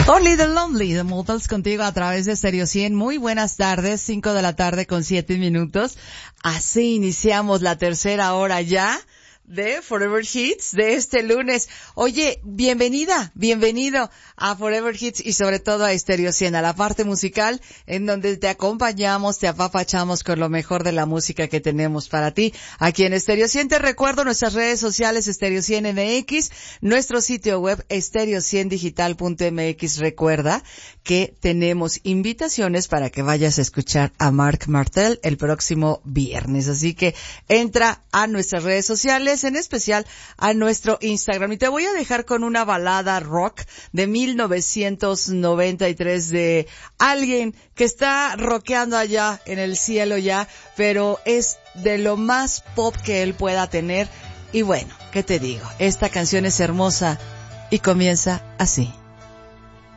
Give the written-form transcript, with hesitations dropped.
Only the Lonely, The Models, contigo a través de Stereo 100. Muy buenas tardes, 5 de la tarde con 7 minutos. Así iniciamos la tercera hora ya de Forever Hits de este lunes. Oye, bienvenido a Forever Hits y sobre todo a Stereo 100, a la parte musical en donde te acompañamos, te apapachamos con lo mejor de la música que tenemos para ti. Aquí en Stereo 100 te recuerdo nuestras redes sociales Stereo 100 MX, nuestro sitio web stereo100digital.mx. Recuerda que tenemos invitaciones para que vayas a escuchar a Marc Martel el próximo viernes. Así que entra a nuestras redes sociales, en especial a nuestro Instagram. Y te voy a dejar con una balada rock de 1993 de alguien que está rockeando allá en el cielo ya, pero es de lo más pop que él pueda tener. Y bueno, ¿qué te digo? Esta canción es hermosa y comienza así.